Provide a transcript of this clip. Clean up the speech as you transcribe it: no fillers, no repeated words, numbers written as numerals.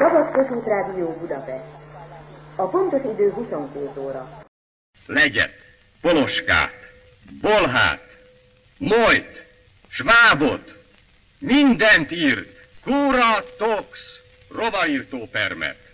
Szabad Kossuth Rádió Budapest. A pontos idő 22 óra. Legyet, poloskát, bolhát, mojt, svábot, mindent írt. Kura, tox, rovaírtó permet.